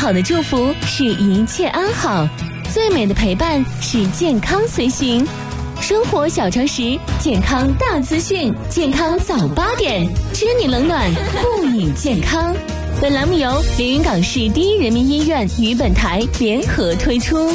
好的祝福是一切安好，最美的陪伴是健康随行。生活小常识，健康大资讯，健康早8点，知你冷暖，护你健康。本栏目由连云港市第一人民医院与本台联合推出。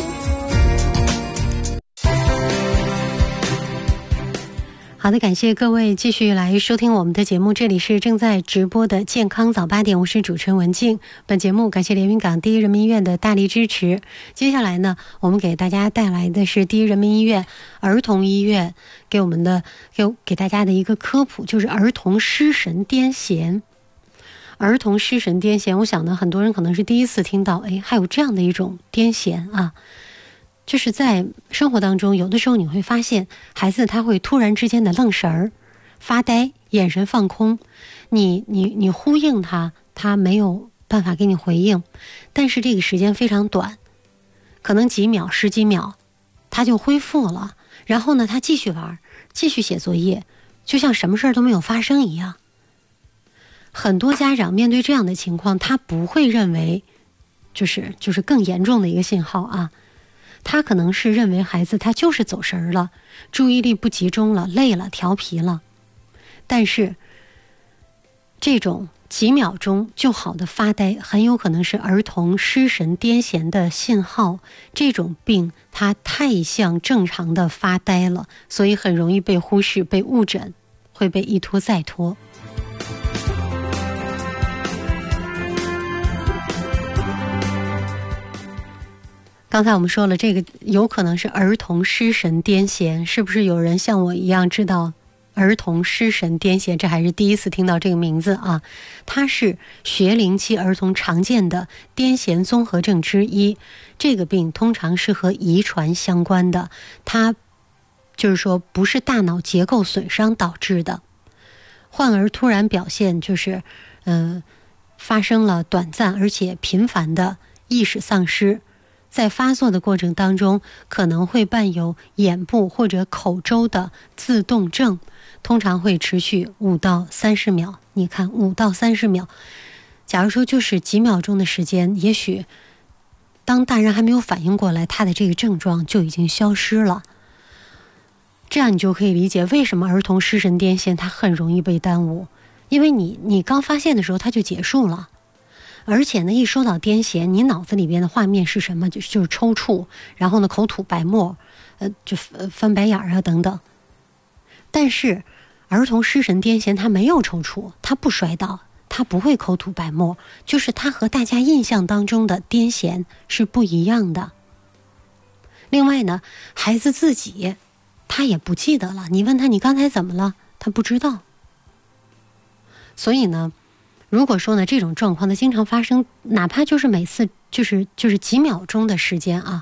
好的，感谢各位继续来收听我们的节目，这里是正在直播的健康早8点，我是主持人文静。本节目感谢连云港第一人民医院的大力支持。接下来呢，我们给大家带来的是第一人民医院儿童医院给大家的一个科普，就是儿童失神癫痫。儿童失神癫痫，我想呢，很多人可能是第一次听到，还有这样的一种癫痫啊。就是在生活当中，有的时候你会发现孩子他会突然之间的愣神儿、发呆、眼神放空，你呼应他，他没有办法给你回应，但是这个时间非常短，可能几秒、10几秒他就恢复了，然后呢他继续玩，继续写作业，就像什么事儿都没有发生一样。很多家长面对这样的情况，他不会认为就是更严重的一个信号啊，他可能是认为孩子他就是走神了，注意力不集中了，累了，调皮了。但是这种几秒钟就好的发呆，很有可能是儿童失神癫痫的信号。这种病它太像正常的发呆了，所以很容易被忽视、被误诊，会被一拖再拖。刚才我们说了，这个有可能是儿童失神癫痫，是不是有人像我一样知道儿童失神癫痫？这还是第一次听到这个名字啊！它是学龄期儿童常见的癫痫综合症之一。这个病通常是和遗传相关的，它就是说不是大脑结构损伤导致的。患儿突然表现就是发生了短暂而且频繁的意识丧失。在发作的过程当中，可能会伴有眼部或者口周的自动症，通常会持续5到30秒。你看5到30秒，假如说就是几秒钟的时间，也许当大人还没有反应过来，他的这个症状就已经消失了。这样你就可以理解为什么儿童失神癫痫它很容易被耽误，因为你刚发现的时候它就结束了。而且呢，一说到癫痫，你脑子里边的画面是什么？就是抽搐，然后呢口吐白沫，就翻白眼啊等等。但是儿童失神癫痫他没有抽搐，他不摔倒，他不会口吐白沫，就是他和大家印象当中的癫痫是不一样的。另外呢，孩子自己他也不记得了，你问他你刚才怎么了，他不知道。所以呢，如果说呢这种状况呢经常发生，哪怕就是每次就是几秒钟的时间啊，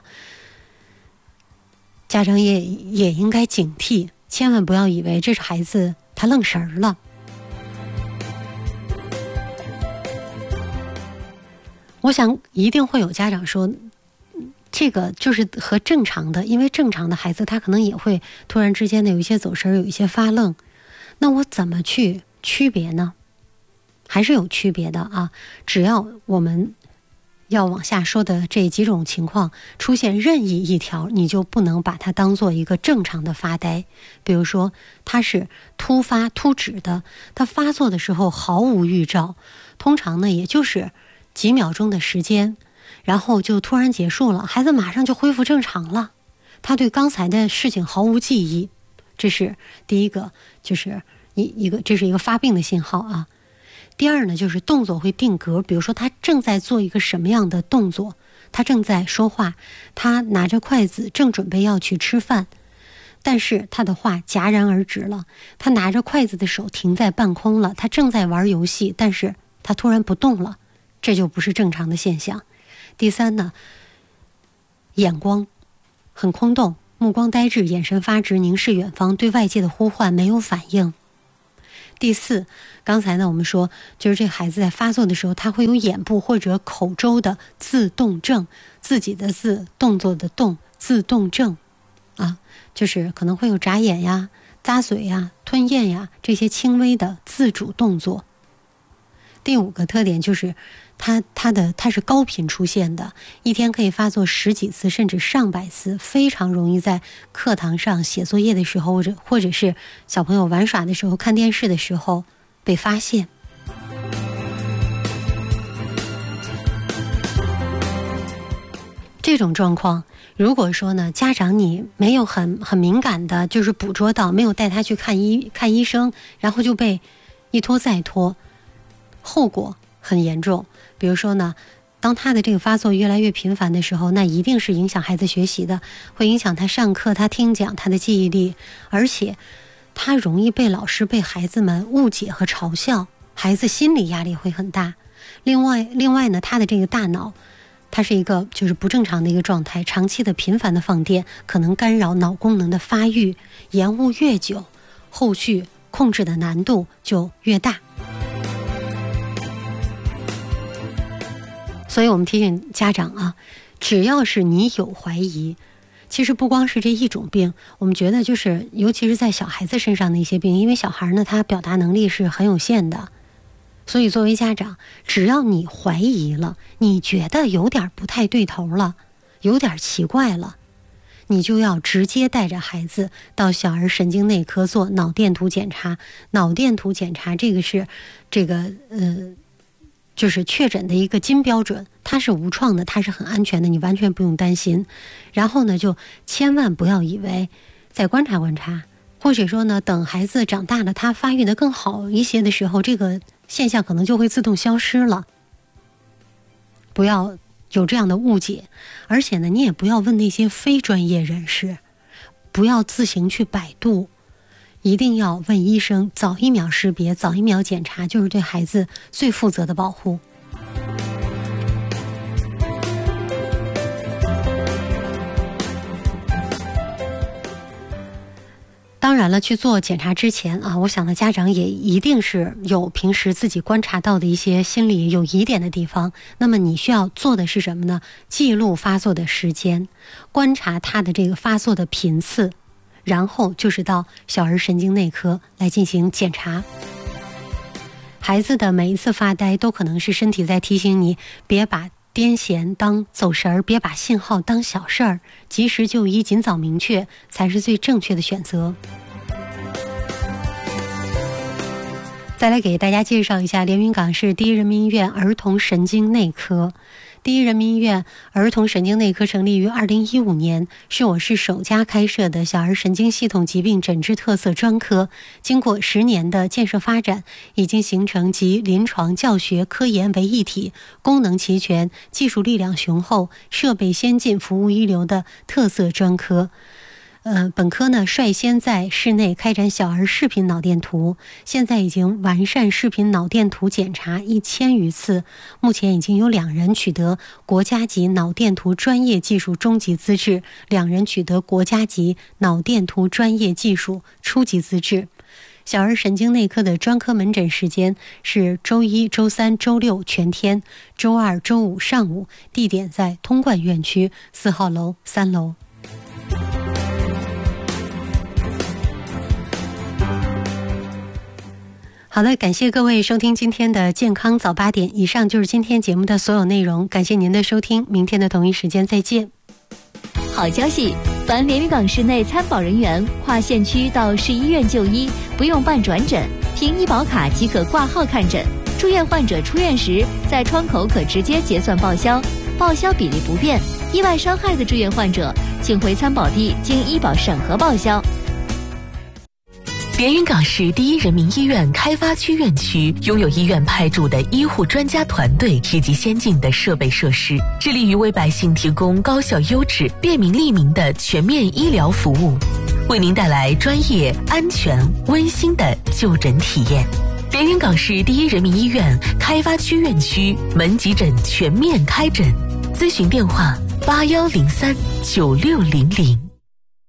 家长也应该警惕，千万不要以为这是孩子他愣神儿了。我想一定会有家长说，这个就是和正常的，因为正常的孩子他可能也会突然之间的有一些走神，有一些发愣，那我怎么去区别呢？还是有区别的啊，只要我们要往下说的这几种情况出现任意一条，你就不能把它当做一个正常的发呆。比如说它是突发突止的，它发作的时候毫无预兆，通常呢也就是几秒钟的时间，然后就突然结束了，孩子马上就恢复正常了，他对刚才的事情毫无记忆。这是第一个，就是这是一个发病的信号啊。第二呢，就是动作会定格，比如说他正在做一个什么样的动作，他正在说话，他拿着筷子正准备要去吃饭，但是他的话戛然而止了，他拿着筷子的手停在半空了，他正在玩游戏，但是他突然不动了，这就不是正常的现象。第三呢，眼光很空洞，目光呆滞，眼神发直，凝视远方，对外界的呼唤没有反应。第四，刚才呢我们说，就是这孩子在发作的时候，他会有眼部或者口周的自动症，自己的自，动作的动，自动症啊，就是可能会有眨眼呀、咂嘴呀、吞咽呀这些轻微的自主动作。第五个特点就是它是高频出现的，一天可以发作10几次甚至上百次，非常容易在课堂上写作业的时候，或者是小朋友玩耍的时候、看电视的时候被发现。这种状况，如果说呢，家长你没有很敏感的，就是捕捉到，没有带他去看医生，然后就被一拖再拖，后果很严重。比如说呢，当他的这个发作越来越频繁的时候，那一定是影响孩子学习的，会影响他上课、他听讲、他的记忆力，而且他容易被老师、被孩子们误解和嘲笑，孩子心理压力会很大。另外呢，他的这个大脑，它是一个就是不正常的一个状态，长期的频繁的放电可能干扰脑功能的发育，延误越久，后续控制的难度就越大。所以我们提醒家长啊，只要是你有怀疑，其实不光是这一种病，我们觉得就是尤其是在小孩子身上的一些病，因为小孩呢他表达能力是很有限的，所以作为家长，只要你怀疑了，你觉得有点不太对头了，有点奇怪了，你就要直接带着孩子到小儿神经内科做脑电图检查。脑电图检查这个是就是确诊的一个金标准，它是无创的，它是很安全的，你完全不用担心。然后呢，就千万不要以为再观察观察，或者说呢，等孩子长大了，他发育得更好一些的时候，这个现象可能就会自动消失了。不要有这样的误解，而且呢，你也不要问那些非专业人士，不要自行去百度，一定要问医生，早一秒识别，早一秒检查，就是对孩子最负责的保护。当然了，去做检查之前啊，我想呢，家长也一定是有平时自己观察到的一些心理有疑点的地方。那么你需要做的是什么呢？记录发作的时间，观察他的这个发作的频次，然后就是到小儿神经内科来进行检查。孩子的每一次发呆都可能是身体在提醒你，别把癫痫当走神儿，别把信号当小事儿，及时就医，尽早明确才是最正确的选择。再来给大家介绍一下连云港市第一人民医院儿童神经内科。第一人民医院儿童神经内科成立于2015年，是我市首家开设的小儿神经系统疾病诊治特色专科。经过10年的建设发展，已经形成集临床、教学、科研为一体，功能齐全、技术力量雄厚、设备先进、服务一流的特色专科。本科呢率先在市内开展小儿视频脑电图，现在已经完善视频脑电图检查1000余次，目前已经有2人取得国家级脑电图专业技术中级资质，2人取得国家级脑电图专业技术初级资质。小儿神经内科的专科门诊时间是周1、周3、周6全天，周2、周5上午，地点在通贯院区4号楼3楼。好的，感谢各位收听今天的健康早8点，以上就是今天节目的所有内容，感谢您的收听，明天的同一时间再见。 好消息，凡连云港市内参保人员跨县区到市医院就医，不用办转诊，凭医保卡即可挂号看诊。住院患者出院时，在窗口可直接结算报销，报销比例不变。意外伤害的住院患者，请回参保地经医保审核报销。连云港市第一人民医院开发区院区拥有医院派驻的医护专家团队以及先进的设备设施，致力于为百姓提供高效优质、便民利民的全面医疗服务，为您带来专业、安全、温馨的就诊体验。连云港市第一人民医院开发区院区门急诊全面开诊，咨询电话81039600。